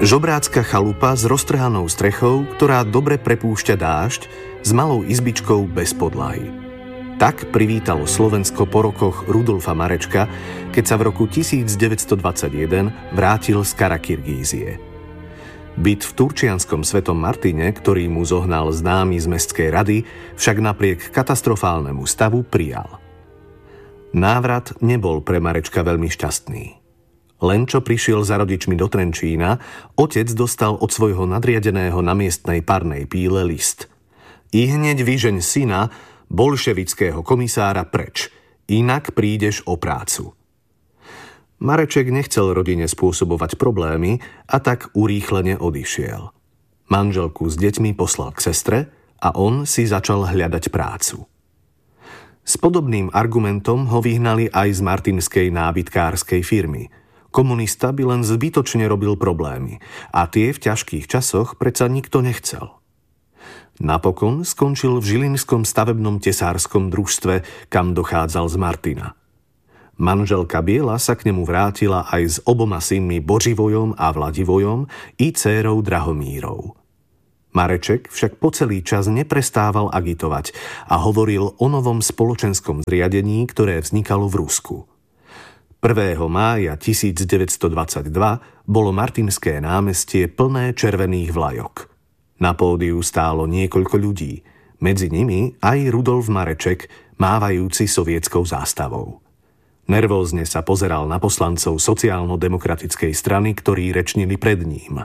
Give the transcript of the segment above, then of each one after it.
Žobrácka chalupa s roztrhanou strechou, ktorá dobre prepúšťa dážď, s malou izbičkou bez podlahy. Tak privítalo Slovensko po rokoch Rudolfa Marečka, keď sa v roku 1921 vrátil z Karakyrgízie. Byt v turčianskom Svetom Martine, ktorý mu zohnal známy z mestskej rady, však napriek katastrofálnemu stavu prijal. Návrat nebol pre Marečka veľmi šťastný. Len čo prišiel za rodičmi do Trenčína, otec dostal od svojho nadriadeného na miestnej parnej píle list. I hneď vyžeň syna, bolševického komisára, preč, inak prídeš o prácu. Mareček nechcel rodine spôsobovať problémy a tak urýchlene odišiel. Manželku s deťmi poslal k sestre a on si začal hľadať prácu. S podobným argumentom ho vyhnali aj z martinskej nábytkárskej firmy. Komunista by len zbytočne robil problémy a tie v ťažkých časoch predsa nikto nechcel. Napokon skončil v Žilinskom stavebnom tesárskom družstve, kam dochádzal z Martina. Manželka Biela sa k nemu vrátila aj s oboma synmi Boživojom a Vladivojom i dcérou Drahomírou. Mareček však po celý čas neprestával agitovať a hovoril o novom spoločenskom zriadení, ktoré vznikalo v Rusku. 1. mája 1922 bolo Martinské námestie plné červených vlajok. Na pódiu stálo niekoľko ľudí, medzi nimi aj Rudolf Mareček, mávajúci sovietskou zástavou. Nervózne sa pozeral na poslancov sociálno-demokratickej strany, ktorí rečnili pred ním.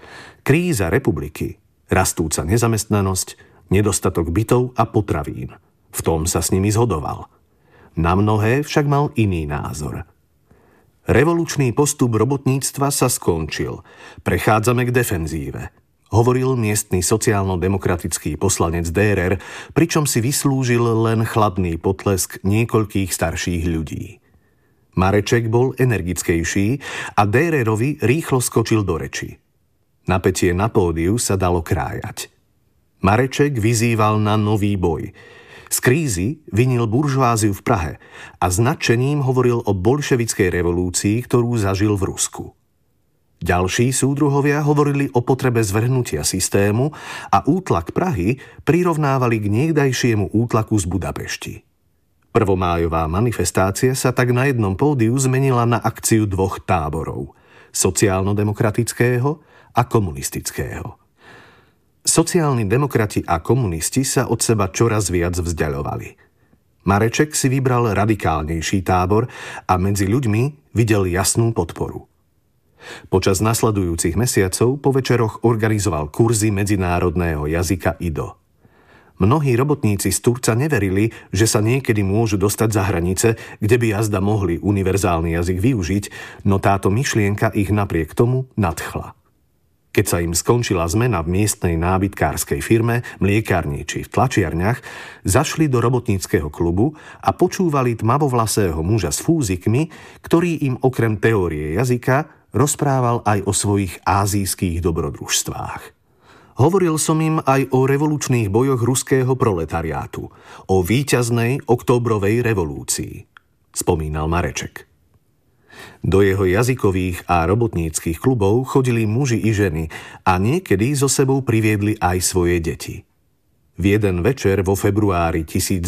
Kríza republiky, rastúca nezamestnanosť, nedostatok bytov a potravín. V tom sa s nimi zhodoval. Na mnohé však mal iný názor. Revolučný postup robotníctva sa skončil. Prechádzame k defenzíve, hovoril miestny sociálno-demokratický poslanec DRR, pričom si vyslúžil len chladný potlesk niekoľkých starších ľudí. Mareček bol energickejší a DRR-ovi rýchlo skočil do reči. Napätie na pódiu sa dalo krájať. Mareček vyzýval na nový boj. Z krízy vinil buržoáziu v Prahe a s nadšením hovoril o bolševickej revolúcii, ktorú zažil v Rusku. Ďalší súdruhovia hovorili o potrebe zvrhnutia systému a útlak Prahy prirovnávali k niekdajšiemu útlaku z Budapešti. Prvomájová manifestácia sa tak na jednom pódiu zmenila na akciu dvoch táborov – sociálno-demokratického a komunistického. Sociálni demokrati a komunisti sa od seba čoraz viac vzdiaľovali. Mareček si vybral radikálnejší tábor a medzi ľuďmi videl jasnú podporu. Počas nasledujúcich mesiacov po večeroch organizoval kurzy medzinárodného jazyka IDO. Mnohí robotníci z Turca neverili, že sa niekedy môžu dostať za hranice, kde by jazda mohli univerzálny jazyk využiť, no táto myšlienka ich napriek tomu nadchla. Keď sa im skončila zmena v miestnej nábytkárskej firme, mliekárni či v tlačiarniach, zašli do robotníckeho klubu a počúvali tmavovlasého muža s fúzikmi, ktorý im okrem teórie jazyka rozprával aj o svojich ázijských dobrodružstvách. Hovoril som im aj o revolučných bojoch ruského proletariátu, o víťaznej októbrovej revolúcii, spomínal Mareček. Do jeho jazykových a robotníckych klubov chodili muži i ženy a niekedy so sebou priviedli aj svoje deti. V jeden večer vo februári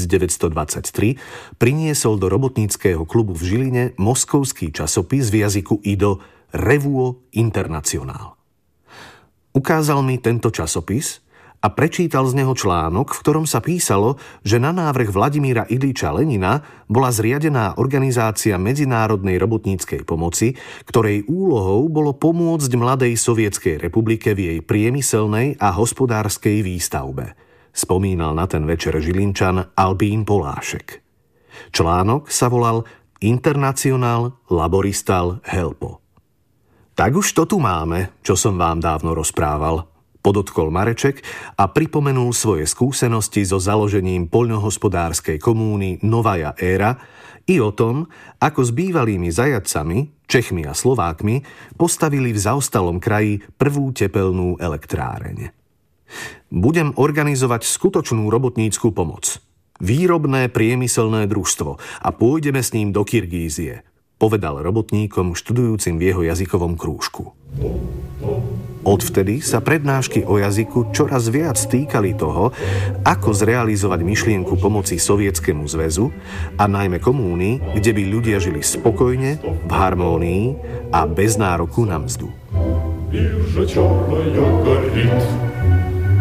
1923 priniesol do robotníckeho klubu v Žiline moskovský časopis v jazyku IDO Revuo Internacional. Ukázal mi tento časopis a prečítal z neho článok, v ktorom sa písalo, že na návrh Vladimíra Iljiča Lenina bola zriadená organizácia Medzinárodnej robotníckej pomoci, ktorej úlohou bolo pomôcť mladej Sovietskej republike v jej priemyselnej a hospodárskej výstavbe. Spomínal na ten večer Žilinčan Albín Polášek. Článok sa volal Internacional Laboristal Helpo. Tak už to tu máme, čo som vám dávno rozprával, podotkol Mareček a pripomenul svoje skúsenosti so založením poľnohospodárskej komúny Novaja éra i o tom, ako s bývalými zajatcami, Čechmi a Slovákmi, postavili v zaostalom kraji prvú tepelnú elektráreň. Budem organizovať skutočnú robotnícku pomoc. Výrobné priemyselné družstvo a pôjdeme s ním do Kyrgízie, povedal robotníkom študujúcim v jeho jazykovom krúžku. Odvtedy sa prednášky o jazyku čoraz viac týkali toho, ako zrealizovať myšlienku pomoci Sovietskému zväzu a najmä komúny, kde by ľudia žili spokojne, v harmónii a bez nároku na mzdu.